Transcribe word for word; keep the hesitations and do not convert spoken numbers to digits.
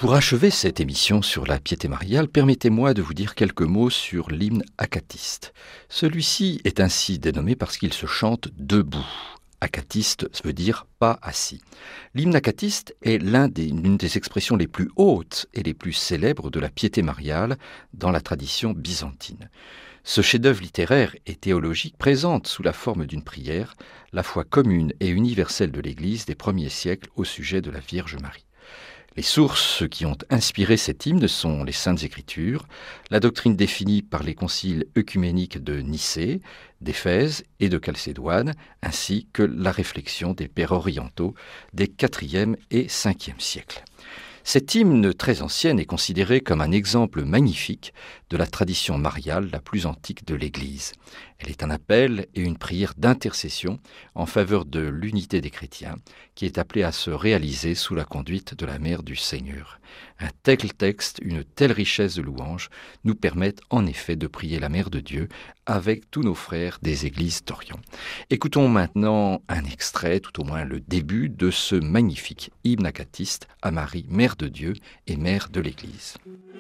Pour achever cette émission sur la piété mariale, permettez-moi de vous dire quelques mots sur l'hymne acatiste. Celui-ci est ainsi dénommé parce qu'il se chante debout. Acatiste veut dire pas assis. L'hymne acatiste est l'un des, l'une des expressions les plus hautes et les plus célèbres de la piété mariale dans la tradition byzantine. Ce chef-d'œuvre littéraire et théologique présente sous la forme d'une prière la foi commune et universelle de l'Église des premiers siècles au sujet de la Vierge Marie. Les sources qui ont inspiré cet hymne sont les Saintes Écritures, la doctrine définie par les conciles œcuméniques de Nicée, d'Éphèse et de Chalcédoine, ainsi que la réflexion des pères orientaux des quatrième et cinquième siècles. Cette hymne très ancienne est considérée comme un exemple magnifique de la tradition mariale la plus antique de l'Église. Elle est un appel et une prière d'intercession en faveur de l'unité des chrétiens qui est appelée à se réaliser sous la conduite de la Mère du Seigneur. Un tel texte, une telle richesse de louanges nous permettent en effet de prier la Mère de Dieu avec tous nos frères des églises d'Orient. Écoutons maintenant un extrait, tout au moins le début, de ce magnifique hymne acatiste à Marie, Mère de Dieu et Mère de l'Église.